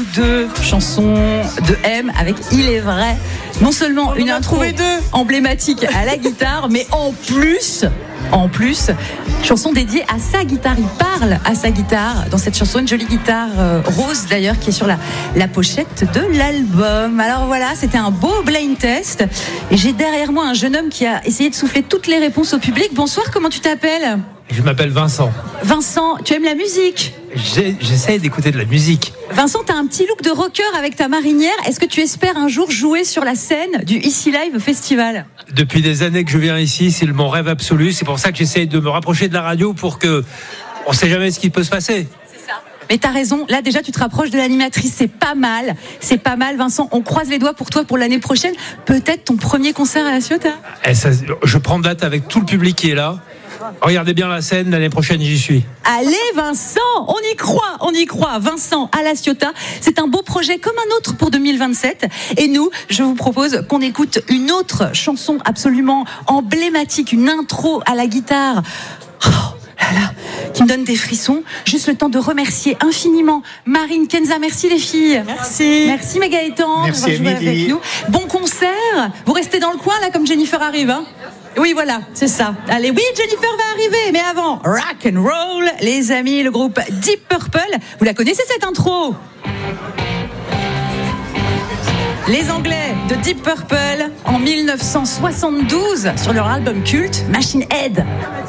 2 chansons de M avec Il est vrai. Non seulement une intro emblématique à la guitare, mais en plus, chanson dédiée à sa guitare. Il parle à sa guitare dans cette chanson, une jolie guitare rose d'ailleurs qui est sur la pochette de l'album. Alors voilà, c'était un beau blind test. Et j'ai derrière moi un jeune homme qui a essayé de souffler toutes les réponses au public. Bonsoir, comment tu t'appelles ? Je m'appelle Vincent. Vincent, tu aimes la musique ? J'essaie d'écouter de la musique. Vincent, tu as un petit look de rocker avec ta marinière. Est-ce que tu espères un jour jouer sur la scène du Ici Live Festival ? Depuis des années que je viens ici, c'est mon rêve absolu. C'est pour ça que j'essaie de me rapprocher de la radio pour que on ne sait jamais ce qui peut se passer. C'est ça. Mais t'as raison, là déjà tu te rapproches de l'animatrice, c'est pas mal Vincent, on croise les doigts pour toi pour l'année prochaine, peut-être ton premier concert à la Ciotat. Je prends date avec tout le public qui est là. Regardez bien la scène, l'année prochaine j'y suis. Allez Vincent, on y croit. Vincent à la Ciotat, c'est un beau projet comme un autre pour 2027. Et nous, je vous propose qu'on écoute une autre chanson absolument emblématique, une intro à la guitare. Qui me donne des frissons. Juste le temps de remercier infiniment Marine, Kenza. Merci les filles. Merci mes Gaëtan. Merci jouer avec nous. Bon concert. Vous restez dans le coin là comme Jennifer arrive. Hein. Oui voilà, c'est ça. Allez, oui Jennifer va arriver. Mais avant, rock and roll, les amis, le groupe Deep Purple. Vous la connaissez cette intro ? Les Anglais de Deep Purple en 1972 sur leur album culte Machine Head.